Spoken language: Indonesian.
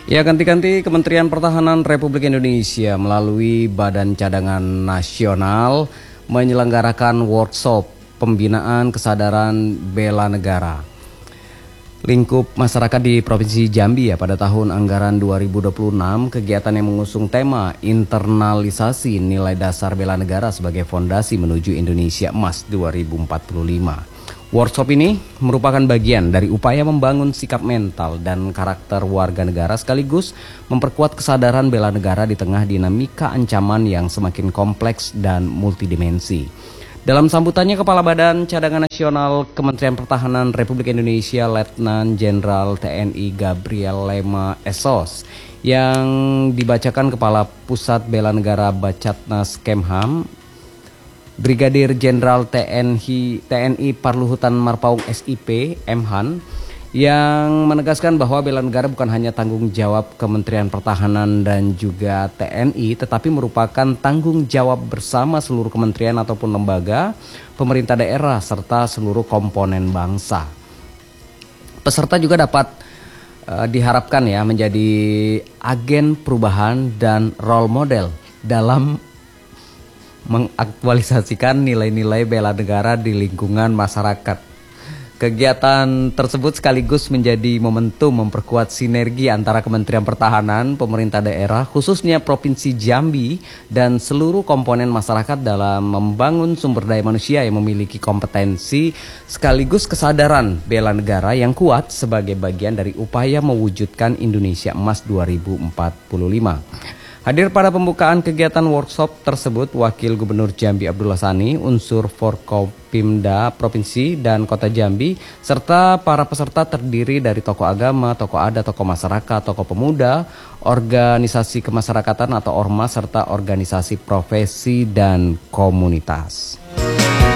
Ya, ganti-ganti Kementerian Pertahanan Republik Indonesia melalui Badan Cadangan Nasional menyelenggarakan workshop pembinaan kesadaran bela negara. Lingkup masyarakat di Provinsi Jambi pada tahun anggaran 2026, kegiatan yang mengusung tema internalisasi nilai dasar bela negara sebagai fondasi menuju Indonesia Emas 2045. Workshop ini merupakan bagian dari upaya membangun sikap mental dan karakter warga negara sekaligus memperkuat kesadaran bela negara di tengah dinamika ancaman yang semakin kompleks dan multidimensi. Dalam sambutannya, Kepala Badan Cadangan Nasional Kementerian Pertahanan Republik Indonesia Letnan Jenderal TNI Gabriel Lema Esos yang dibacakan Kepala Pusat Bela Negara Bacatnas Kemham Brigadir Jenderal TNI Parluhutan Marpaung SIP M.Han yang menegaskan bahwa bela negara bukan hanya tanggung jawab Kementerian Pertahanan dan juga TNI, tetapi merupakan tanggung jawab bersama seluruh kementerian ataupun lembaga, pemerintah daerah, serta seluruh komponen bangsa. Peserta juga dapat diharapkan menjadi agen perubahan dan role model dalam mengaktualisasikan nilai-nilai bela negara di lingkungan masyarakat. Kegiatan tersebut sekaligus menjadi momentum memperkuat sinergi antara Kementerian Pertahanan, pemerintah daerah, khususnya Provinsi Jambi, dan seluruh komponen masyarakat dalam membangun sumber daya manusia yang memiliki kompetensi sekaligus kesadaran bela negara yang kuat sebagai bagian dari upaya mewujudkan Indonesia Emas 2045. Hadir pada pembukaan kegiatan workshop tersebut Wakil Gubernur Jambi Abdullah Sani, unsur Forkopimda Provinsi dan Kota Jambi, serta para peserta terdiri dari tokoh agama, tokoh adat, tokoh masyarakat, tokoh pemuda, organisasi kemasyarakatan atau ormas, serta organisasi profesi dan komunitas.